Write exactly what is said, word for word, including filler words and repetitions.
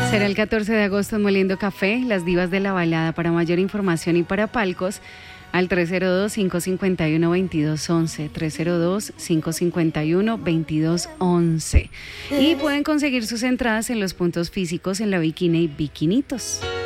Será el catorce de agosto en Moliendo Café, las divas de la balada. Para mayor información y para palcos, al tres cero dos, cinco cinco uno, dos dos uno uno, tres cero dos, cinco cinco uno, dos dos uno uno. Y pueden conseguir sus entradas en los puntos físicos en La Bikini y Bikinitos.